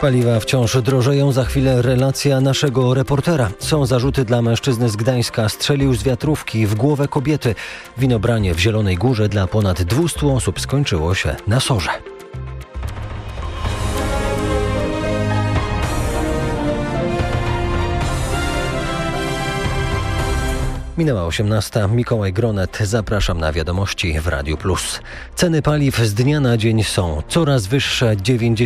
Paliwa wciąż drożeją, za chwilę relacja naszego reportera. Są zarzuty dla mężczyzny z Gdańska. Strzelił z wiatrówki w głowę kobiety. Winobranie w Zielonej Górze dla ponad 200 osób skończyło się na sorze. Minęła 18. Mikołaj Gronet. Zapraszam na wiadomości w Radiu Plus. Ceny paliw z dnia na dzień są coraz wyższe.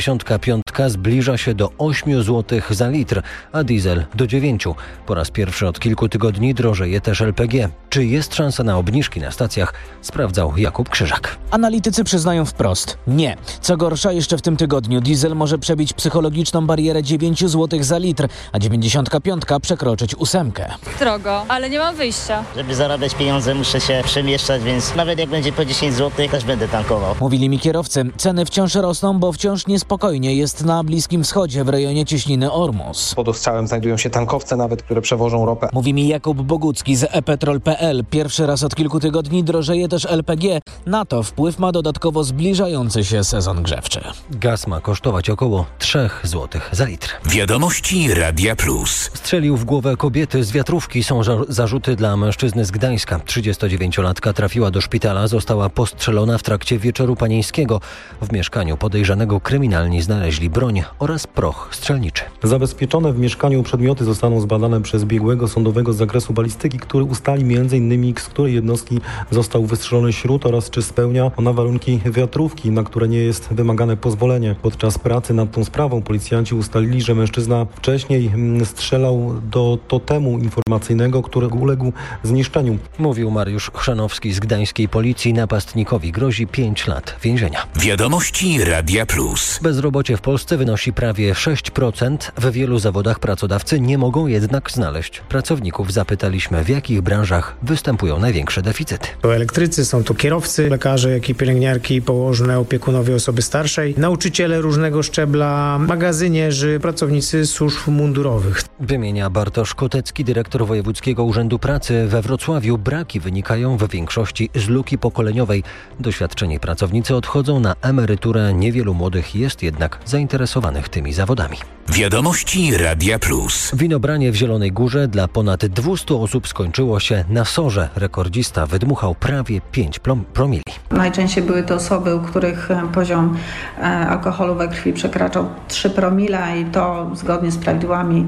95 zbliża się do 8 zł za litr, a diesel do 9. Po raz pierwszy od kilku tygodni drożeje też LPG. Czy jest szansa na obniżki na stacjach? Sprawdzał Jakub Krzyżak. Analitycy przyznają wprost: nie. Co gorsza, jeszcze w tym tygodniu diesel może przebić psychologiczną barierę 9 zł za litr, a 95 przekroczyć 8. Drogo, ale nie mam wyjścia. Żeby zarabiać pieniądze, muszę się przemieszczać, więc nawet jak będzie po 10 zł, też będę tankował. Mówili mi kierowcy. Ceny wciąż rosną, bo wciąż niespokojnie jest na Bliskim Wschodzie w rejonie cieśniny Ormus. Pod ostrzałem znajdują się tankowce nawet, które przewożą ropę. Mówi mi Jakub Bogucki z ePetrol.pl. Pierwszy raz od kilku tygodni drożeje też LPG. Na to wpływ ma dodatkowo zbliżający się sezon grzewczy. Gaz ma kosztować około 3 zł za litr. Wiadomości Radia Plus. Strzelił w głowę kobiety z wiatrówki. Są zarzuty dla mężczyzny z Gdańska. 39-latka trafiła do szpitala, została postrzelona w trakcie wieczoru panieńskiego. W mieszkaniu podejrzanego kryminalni znaleźli broń oraz proch strzelniczy. Zabezpieczone w mieszkaniu przedmioty zostaną zbadane przez biegłego sądowego z zakresu balistyki, który ustali m.in. z której jednostki został wystrzelony śrut oraz czy spełnia ona warunki wiatrówki, na które nie jest wymagane pozwolenie. Podczas pracy nad tą sprawą policjanci ustalili, że mężczyzna wcześniej strzelał do totemu informacyjnego, który uległ zniszczeniu. Mówił Mariusz Chrzanowski z gdańskiej policji. Napastnikowi grozi 5 lat więzienia. Wiadomości Radia Plus. Bezrobocie w Polsce wynosi prawie 6%. W wielu zawodach pracodawcy nie mogą jednak znaleźć pracowników. Zapytaliśmy, w jakich branżach występują największe deficyty. To elektrycy, są to kierowcy, lekarze, jak i pielęgniarki, położne, opiekunowie osoby starszej, nauczyciele różnego szczebla, magazynierzy, pracownicy służb mundurowych. Wymienia Bartosz Kotecki, dyrektor Wojewódzkiego Urzędu Pracy we Wrocławiu. Braki wynikają w większości z luki pokoleniowej. Doświadczeni pracownicy odchodzą na emeryturę. Niewielu młodych jest jednak zainteresowanych tymi zawodami. Wiadomości Radia Plus. Winobranie w Zielonej Górze dla ponad 200 osób skończyło się na sorze. Rekordzista wydmuchał prawie 5 promili. Najczęściej były to osoby, u których poziom alkoholu we krwi przekraczał 3 promile i to zgodnie z prawidłami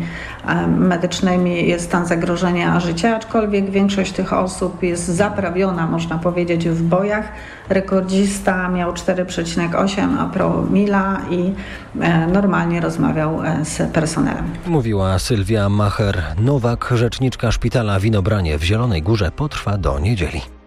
medycznymi jest stan zagrożenia życia, aczkolwiek większość tych osób jest zaprawiona, można powiedzieć, w bojach. Rekordzista miał 4,8 promila i normalnie rozmawiał z personelem. Mówiła Sylwia Macher-Nowak, rzeczniczka szpitala. Winobranie w Zielonej Górze potrwa do niedzieli.